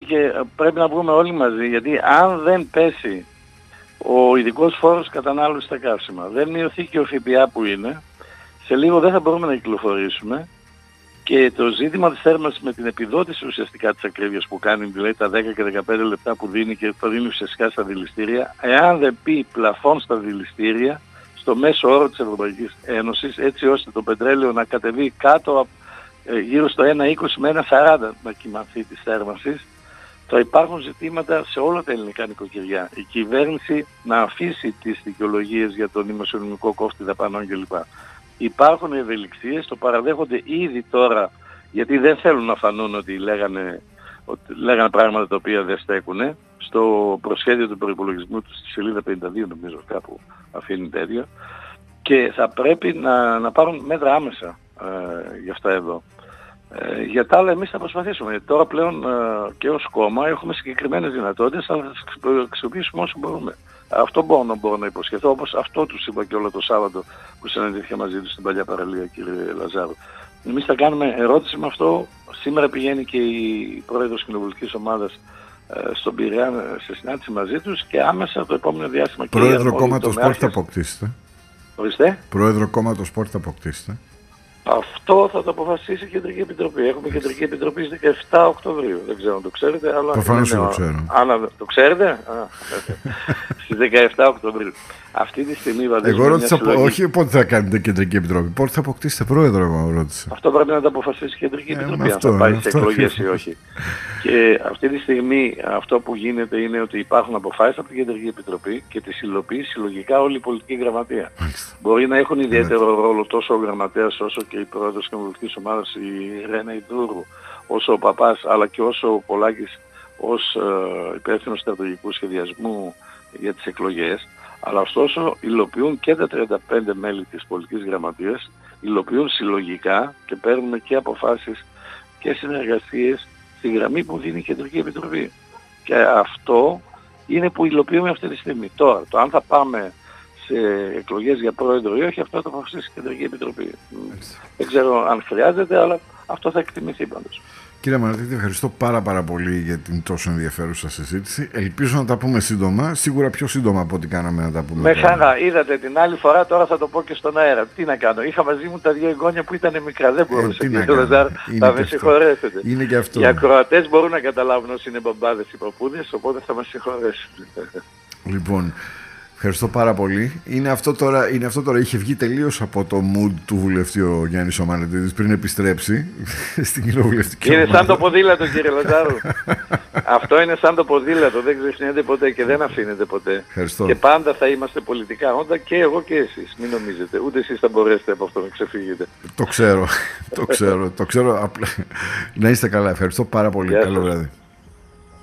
και πρέπει να βγούμε όλοι μαζί, γιατί αν δεν πέσει ο ειδικός φόρος κατανάλωσης στα καύσιμα, δεν μειωθεί και ο ΦΠΑ που είναι, σε λίγο δεν θα μπορούμε να κυκλοφορήσουμε και το ζήτημα της θέρμανσης με την επιδότηση ουσιαστικά της ακρίβειας που κάνει, δηλαδή τα 10 και 15 λεπτά που δίνει και το δίνει ουσιαστικά στα δηληστήρια, εάν δεν πει πλαφόν στα δηληστήρια, στο μέσο όρο της Ευρωπαϊκής Ένωσης, έτσι ώστε το πετρέλαιο να κατεβεί κάτω γύρω στο 1,20 με 1,40 να κυμανθεί της θέρμανσης, θα υπάρχουν ζητήματα σε όλα τα ελληνικά νοικοκυριά. Η κυβέρνηση να αφήσει τις δικαιολογίες για τον δημοσιονομικό κόφτη δαπανών κλπ. Υπάρχουν ευελιξίες, το παραδέχονται ήδη τώρα, γιατί δεν θέλουν να φανούν ότι λέγανε πράγματα τα οποία δεν στέκουν. Στο προσχέδιο του προϋπολογισμού του στη σελίδα 52 νομίζω κάπου αφήνει τέτοιο. Και θα πρέπει να πάρουν μέτρα άμεσα για αυτά εδώ. Για τα άλλα εμείς θα προσπαθήσουμε. Τώρα πλέον και ως κόμμα έχουμε συγκεκριμένες δυνατότητες, αλλά θα τις αξιοποιήσουμε όσο μπορούμε. Αυτό μπορώ να υποσχεθώ, όπως αυτό τους είπα και όλο το Σάββατο που συναντήθηκα μαζί τους στην παλιά παραλία, κύριε Λαζάρου. Εμείς θα κάνουμε ερώτηση με αυτό. Σήμερα πηγαίνει και η πρόεδρος κοινοβουλικής ομάδας στον Πειραιά σε συνάντηση μαζί τους και άμεσα το επόμενο διάστημα... Πρόεδρο κόμματος πότε θα αποκτήσετε? Ορίστε. Πρόεδρο κόμματος πότε θα αποκτήσετε? Αυτό θα το αποφασίσει η Κεντρική Επιτροπή. Έχουμε Κεντρική Επιτροπή στις 17 Οκτωβρίου. Δεν ξέρω αν το ξέρετε, αλλά... Προφανώς το ξέρω. Το ξέρετε? Στις 17 Οκτωβρίου. Αυτή τη στιγμή... Εγώ ρώτησα όχι πότε θα κάνετε Κεντρική Επιτροπή, πότε θα αποκτήσετε πρόεδρο, εγώ ρώτησα. Αυτό πρέπει να το αποφασίσει η Κεντρική Επιτροπή, αν θα πάει σε εκλογές ή όχι. Και αυτή τη στιγμή αυτό που γίνεται είναι ότι υπάρχουν αποφάσεις από την Κεντρική Επιτροπή και τις υλοποιεί συλλογικά όλη η πολιτική γραμματεία. Μπορεί να έχουν ιδιαίτερο ρόλο τόσο ο γραμματέας όσο και η πρόεδρος της κοινοβουλευτικής ομάδας, η Ρένα Ιδούρου, όσο ο Παπάς, αλλά και όσο ο Πολάκης ως υπεύθυνος στρατηγικού σχεδιασμού για τις εκλογές. Αλλά ωστόσο υλοποιούν και τα 35 μέλη της πολιτικής γραμματείας, υλοποιούν συλλογικά και παίρνουν και αποφάσεις και συνεργασίες στη γραμμή που δίνει η Κεντρική Επιτροπή. Και αυτό είναι που υλοποιούμε αυτή τη στιγμή. Τώρα, το αν θα πάμε σε εκλογές για πρόεδρο ή όχι, αυτό θα αποφασίσει η Κεντρική Επιτροπή. Δεν ξέρω αν χρειάζεται, αλλά αυτό θα εκτιμηθεί πάντως. Κύριε Μανατίδη, ευχαριστώ πάρα πολύ για την τόσο ενδιαφέρουσα συζήτηση. Ελπίζω να τα πούμε σύντομα, σίγουρα πιο σύντομα από ό,τι κάναμε να τα πούμε. Με χαρά, είδατε την άλλη φορά, τώρα θα το πω και στον αέρα. Τι να κάνω, είχα μαζί μου τα δύο εγγόνια που ήταν μικρά, δεν μπορούσα. Κύριε Λαζάρ, θα με συγχωρέσετε. Είναι και αυτό. Οι ακροατές μπορούν να καταλάβουν όσοι είναι μπαμπάδες ή παππούδες, οπότε θα μας συγχωρέσουν. Λοιπόν, ευχαριστώ πάρα πολύ. Είναι αυτό τώρα, είχε βγει τελείως από το mood του βουλευτή ο Γιάννης ο Μανατίδης πριν επιστρέψει στην κοινοβουλευτική ομάδα. Είναι σαν το ποδήλατο, κύριε Λαζάρου. Αυτό είναι σαν το ποδήλατο, δεν ξεχνιέται ποτέ και δεν αφήνεται ποτέ. Ευχαριστώ. Και πάντα θα είμαστε πολιτικά όντα και εγώ και εσείς, μην νομίζετε. Ούτε εσείς θα μπορέσετε από αυτό να ξεφύγετε. Το ξέρω. Απλά. Να είστε καλά, ευχαριστώ πάρα πολύ. Καλό βράδυ.